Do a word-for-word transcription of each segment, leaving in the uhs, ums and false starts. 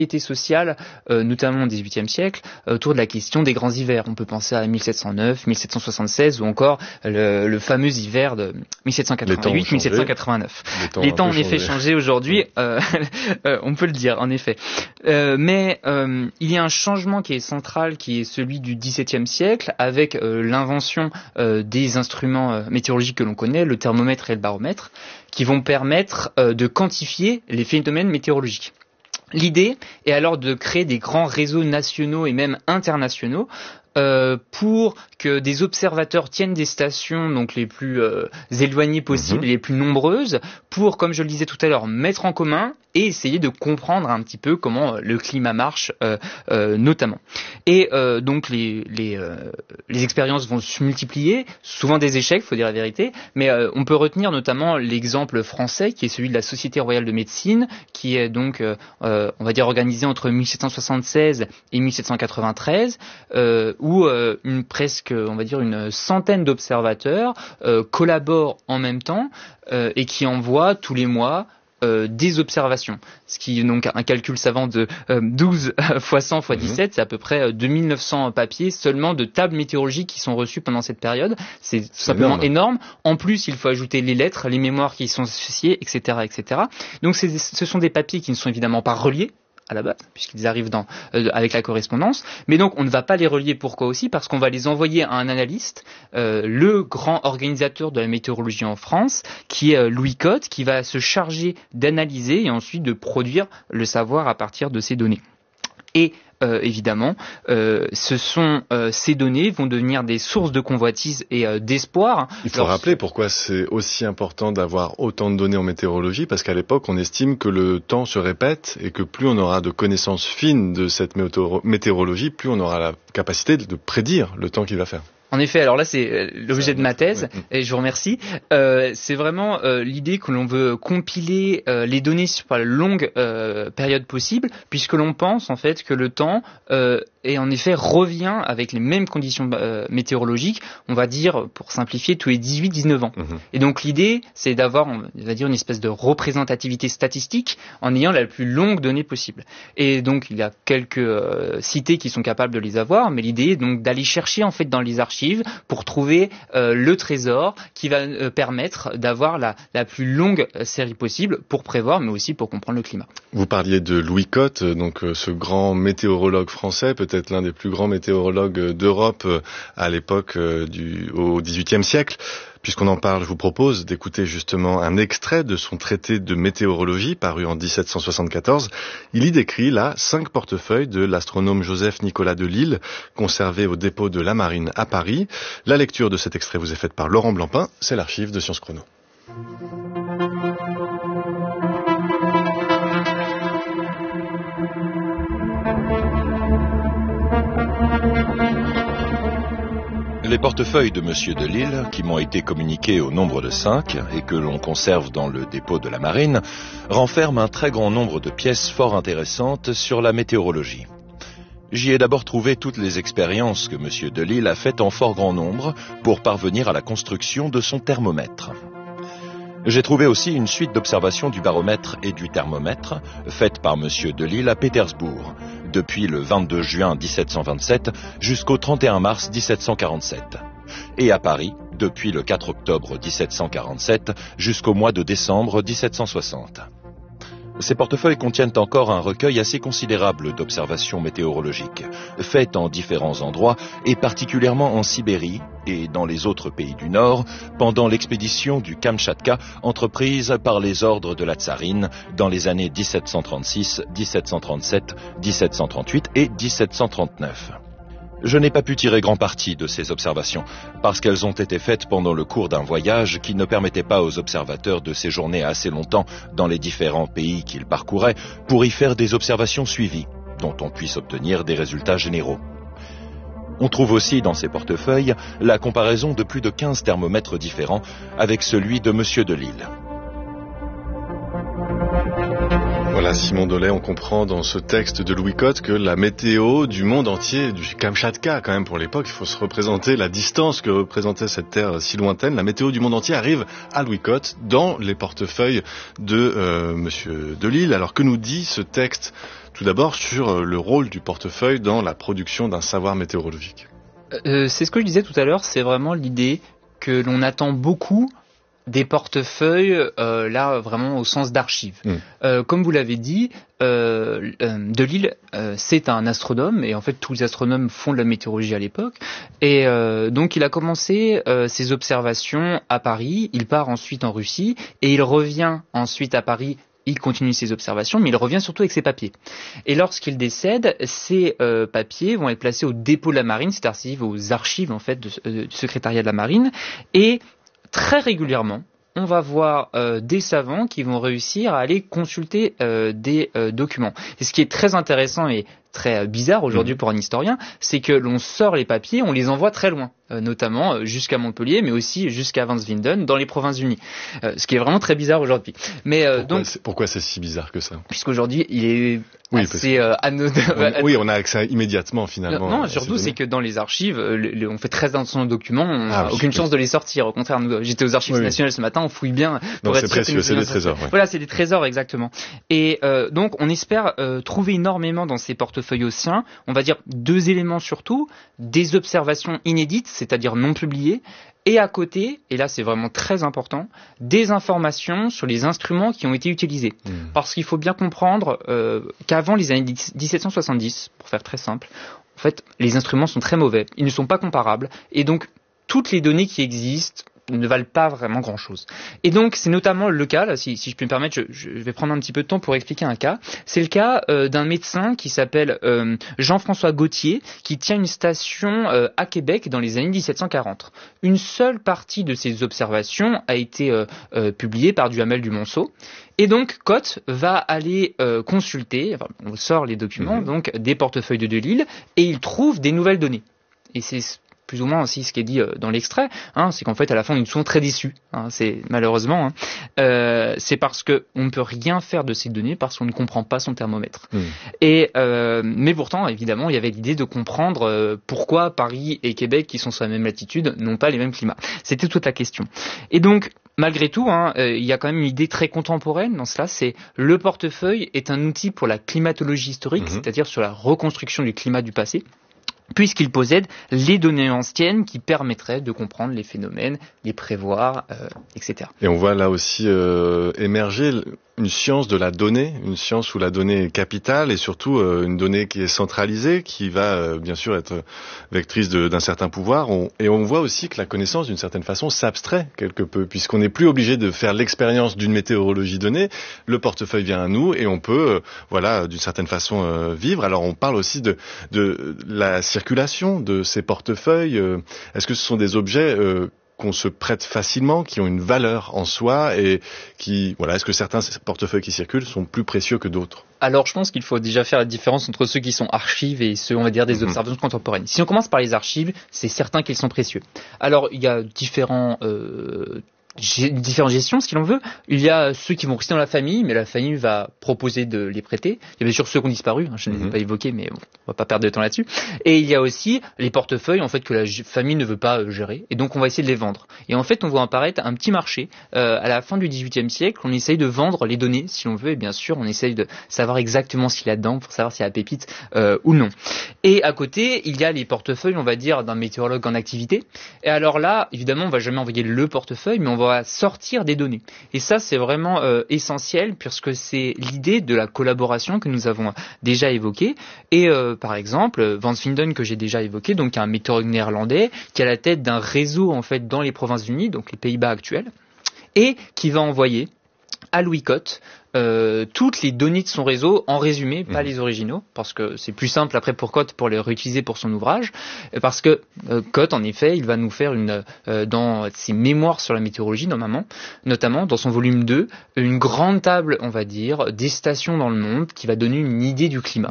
sociale, euh, notamment au dix-huitième siècle, autour de la question des grands hivers. On peut penser à mille sept cent neuf, mille sept cent soixante-seize ou encore le, le fameux hiver de mille sept cent quatre-vingt-huit, mille sept cent quatre-vingt-neuf. Les temps, Les temps en effet changé aujourd'hui, euh, euh, on peut le dire en effet. Euh, mais euh, il y a un changement qui est central, qui est celui du dix-septième siècle, avec euh, l'invention euh, des instruments euh, météorologiques que l'on connaît, le thermomètre et le baromètre, qui vont permettre euh, de quantifier les phénomènes météorologiques. L'idée est alors de créer des grands réseaux nationaux et même internationaux euh, pour que des observateurs tiennent des stations donc les plus euh, éloignées possibles, mmh. les plus nombreuses, pour, comme je le disais tout à l'heure, mettre en commun et essayer de comprendre un petit peu comment le climat marche, euh, euh, notamment. Et euh, donc les les, euh, les expériences vont se multiplier, souvent des échecs, faut dire la vérité, mais euh, on peut retenir notamment l'exemple français qui est celui de la Société royale de médecine, qui est donc euh, euh, on va dire organisée entre mille sept cent soixante-seize et mille sept cent quatre-vingt-treize, euh, où euh, une presque on va dire une centaine d'observateurs euh, collaborent en même temps euh, et qui envoient tous les mois Euh, des observations, ce qui est donc un calcul savant de euh, douze fois cent fois dix-sept, mmh. c'est à peu près euh, deux mille neuf cents papiers seulement de tables météorologiques qui sont reçus pendant cette période. C'est tout simplement énorme. énorme. En plus, il faut ajouter les lettres, les mémoires qui y sont associées, et cetera, et cetera. Donc, c'est, ce sont des papiers qui ne sont évidemment pas reliés à la base, puisqu'ils arrivent dans, euh, avec la correspondance. Mais donc, on ne va pas les relier. Pourquoi aussi ? Parce qu'on va les envoyer à un analyste, euh, le grand organisateur de la météorologie en France, qui est euh, Louis Cotte, qui va se charger d'analyser et ensuite de produire le savoir à partir de ces données. Et euh, évidemment, euh, ce sont euh, ces données vont devenir des sources de convoitise et euh, d'espoir. Il faut Alors, rappeler pourquoi c'est aussi important d'avoir autant de données en météorologie, parce qu'à l'époque, on estime que le temps se répète et que plus on aura de connaissances fines de cette météorologie, plus on aura la capacité de prédire le temps qu'il va faire. En effet, alors là c'est l'objet de ma thèse, ouais. et je vous remercie. Euh, c'est vraiment euh, l'idée que l'on veut compiler euh, les données sur la longue euh, période possible, puisque l'on pense en fait que le temps euh, et en effet revient avec les mêmes conditions euh, météorologiques, on va dire, pour simplifier, tous les dix-huit dix-neuf ans. Mmh. Et donc l'idée, c'est d'avoir, on va dire, une espèce de représentativité statistique en ayant la plus longue donnée possible. Et donc il y a quelques euh, cités qui sont capables de les avoir, mais l'idée est donc d'aller chercher en fait dans les archives pour trouver euh, le trésor qui va euh, permettre d'avoir la, la plus longue série possible pour prévoir, mais aussi pour comprendre le climat. Vous parliez de Louis Cotte, donc euh, ce grand météorologue français, peut-être l'un des plus grands météorologues d'Europe euh, à l'époque euh, du au dix-huitième siècle. Puisqu'on en parle, je vous propose d'écouter justement un extrait de son traité de météorologie paru en dix-sept cent soixante-quatorze. Il y décrit là cinq portefeuilles de l'astronome Joseph Nicolas de Lille, conservés au dépôt de la Marine à Paris. La lecture de cet extrait vous est faite par Laurent Blampin, c'est l'archive de Sciences Chrono. Les portefeuilles de Monsieur de Lille, qui m'ont été communiqués au nombre de cinq et que l'on conserve dans le dépôt de la Marine, renferment un très grand nombre de pièces fort intéressantes sur la météorologie. J'y ai d'abord trouvé toutes les expériences que Monsieur de Lille a faites en fort grand nombre pour parvenir à la construction de son thermomètre. J'ai trouvé aussi une suite d'observations du baromètre et du thermomètre faites par Monsieur de Lille à Pétersbourg, depuis le vingt-deux juin dix-sept cent vingt-sept jusqu'au trente et un mars dix-sept cent quarante-sept, et à Paris, depuis le quatre octobre dix-sept cent quarante-sept jusqu'au mois de décembre dix-sept cent soixante. Ces portefeuilles contiennent encore un recueil assez considérable d'observations météorologiques, faites en différents endroits, et particulièrement en Sibérie et dans les autres pays du Nord, pendant l'expédition du Kamtchatka entreprise par les ordres de la tsarine dans les années dix-sept cent trente-six, dix-sept cent trente-sept, dix-sept cent trente-huit et dix-sept cent trente-neuf. Je n'ai pas pu tirer grand parti de ces observations, parce qu'elles ont été faites pendant le cours d'un voyage qui ne permettait pas aux observateurs de séjourner assez longtemps dans les différents pays qu'ils parcouraient pour y faire des observations suivies, dont on puisse obtenir des résultats généraux. On trouve aussi dans ces portefeuilles la comparaison de plus de quinze thermomètres différents avec celui de Monsieur de Lille. Voilà, Simon Dolay, on comprend dans ce texte de Louis Cotte que la météo du monde entier, du Kamchatka quand même pour l'époque, il faut se représenter la distance que représentait cette terre si lointaine. La météo du monde entier arrive à Louis Cotte dans les portefeuilles de euh, Monsieur Delisle. Alors que nous dit ce texte tout d'abord sur le rôle du portefeuille dans la production d'un savoir météorologique? euh, C'est ce que je disais tout à l'heure, c'est vraiment l'idée que l'on attend beaucoup des portefeuilles, euh, là vraiment au sens d'archives. Mmh. Euh, comme vous l'avez dit, euh, euh, Delisle, euh, c'est un astronome, et en fait tous les astronomes font de la météorologie à l'époque. Et euh, donc il a commencé euh, ses observations à Paris, il part ensuite en Russie, et il revient ensuite à Paris. Il continue ses observations, mais il revient surtout avec ses papiers. Et lorsqu'il décède, ces euh, papiers vont être placés au dépôt de la marine, c'est-à-dire aux archives en fait de, de, du secrétariat de la marine, et très régulièrement, on va voir euh, des savants qui vont réussir à aller consulter euh, des euh, documents. Et ce qui est très intéressant et très bizarre aujourd'hui mmh. pour un historien, c'est que l'on sort les papiers, on les envoie très loin, euh, notamment euh, jusqu'à Montpellier, mais aussi jusqu'à Vansvinden, dans les Provinces-Unies. Euh, ce qui est vraiment très bizarre aujourd'hui. Mais euh, pourquoi, donc, c'est, pourquoi c'est si bizarre que ça? Puisqu'aujourd'hui, il est oui, assez euh, anodin. On, oui, on a accès immédiatement finalement. Non, non surtout c'est que dans les archives, le, le, on fait très attention aux documents, on n'a ah, aucune chance de les sortir. Au contraire, nous, j'étais aux archives oui, nationales ce matin, on fouille bien. Pour non, être c'est précieux, c'est des trésors. Ouais. Voilà, c'est des trésors exactement. Et euh, donc, on espère euh, trouver énormément dans ces portefeuilles ossiens. On va dire deux éléments surtout, des observations inédites, c'est-à-dire non publiées, et à côté, et là c'est vraiment très important, des informations sur les instruments qui ont été utilisés. Mmh. Parce qu'il faut bien comprendre euh, qu'avant les années dix-sept cent soixante-dix, pour faire très simple, en fait, les instruments sont très mauvais, ils ne sont pas comparables, et donc toutes les données qui existent ne valent pas vraiment grand-chose. Et donc, c'est notamment le cas, là, si, si je puis me permettre, je, je vais prendre un petit peu de temps pour expliquer un cas. C'est le cas euh, d'un médecin qui s'appelle euh, Jean-François Gauthier, qui tient une station euh, à Québec dans les années dix-sept cent quarante. Une seule partie de ses observations a été euh, euh, publiée par Duhamel du Monceau. Et donc, Cotte va aller euh, consulter, enfin, on sort les documents, mmh. donc des portefeuilles de Delisle, et il trouve des nouvelles données. Et c'est plus ou moins aussi ce qui est dit dans l'extrait, hein, c'est qu'en fait à la fin ils sont très déçus. Hein, c'est malheureusement, hein, euh, c'est parce que on ne peut rien faire de ces données parce qu'on ne comprend pas son thermomètre. Mmh. Et euh, mais pourtant évidemment il y avait l'idée de comprendre euh, pourquoi Paris et Québec, qui sont sur la même latitude, n'ont pas les mêmes climats. C'était toute la question. Et donc malgré tout, hein, euh, il y a quand même une idée très contemporaine dans cela, c'est le portefeuille est un outil pour la climatologie historique, mmh. c'est-à-dire sur la reconstruction du climat du passé, puisqu'il possède les données anciennes qui permettraient de comprendre les phénomènes, les prévoir, euh, et cetera. Et on voit là aussi euh, émerger une science de la donnée, une science où la donnée est capitale et surtout euh, une donnée qui est centralisée, qui va euh, bien sûr être vectrice de, d'un certain pouvoir. On, et on voit aussi que la connaissance, d'une certaine façon, s'abstrait quelque peu, puisqu'on n'est plus obligé de faire l'expérience d'une météorologie donnée. Le portefeuille vient à nous et on peut, euh, voilà, d'une certaine façon euh, vivre. Alors on parle aussi de, de la circulation de ces portefeuilles. Euh, est-ce que ce sont des objets euh, qu'on se prête facilement, qui ont une valeur en soi et qui, voilà, est-ce que certains portefeuilles qui circulent sont plus précieux que d'autres? Alors, je pense qu'il faut déjà faire la différence entre ceux qui sont archives et ceux, on va dire, des observations mmh. contemporaines. Si on commence par les archives, c'est certain qu'ils sont précieux. Alors, il y a différents euh, différentes gestions, si l'on veut. Il y a ceux qui vont rester dans la famille, mais la famille va proposer de les prêter. Il y a bien sûr ceux qui ont disparu, hein, je ne les ai mmh. pas évoqués, mais bon, on va pas perdre de temps là-dessus. Et il y a aussi les portefeuilles, en fait, que la famille ne veut pas gérer, et donc on va essayer de les vendre. Et en fait, on voit apparaître un petit marché. Euh, à la fin du dix-huitième siècle, on essaye de vendre les données, si l'on veut, et bien sûr, on essaye de savoir exactement ce qu'il y a dedans, pour savoir s'il y a la pépite euh, ou non. Et à côté, il y a les portefeuilles, on va dire, d'un météorologue en activité. Et alors là, évidemment, on va jamais envoyer le portefeuille, mais on va sortir des données. Et ça, c'est vraiment euh, essentiel, puisque c'est l'idée de la collaboration que nous avons déjà évoquée. Et euh, par exemple, Vansvinden, que j'ai déjà évoqué, donc un météorologue néerlandais qui est à la tête d'un réseau en fait dans les Provinces-Unies, donc les Pays-Bas actuels, et qui va envoyer à Louis Cotte euh, toutes les données de son réseau en résumé, pas mmh. les originaux, parce que c'est plus simple après pour Cotte pour les réutiliser pour son ouvrage, parce que euh, Cotte, en effet, il va nous faire une euh, dans ses mémoires sur la météorologie, normalement, notamment dans son volume deux, une grande table, on va dire, des stations dans le monde qui va donner une idée du climat. Mmh.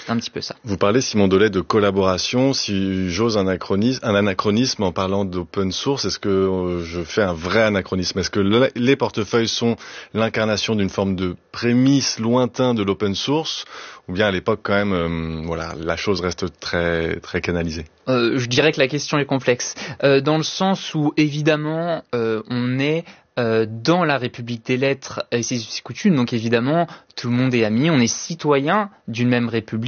C'est un petit peu ça. Vous parlez, Simon Dollet, de collaboration. Si j'ose un anachronisme, un anachronisme en parlant d'open source, est-ce que euh, je fais un vrai anachronisme? Est-ce que le, les portefeuilles sont l'incarnation d'une forme de prémisse lointain de l'open source, ou bien à l'époque quand même, euh, voilà, la chose reste très très canalisée? Euh, je dirais que la question est complexe, euh, dans le sens où évidemment euh, on est euh, dans la République des lettres et ses us et coutumes, donc évidemment tout le monde est ami, on est citoyen d'une même République.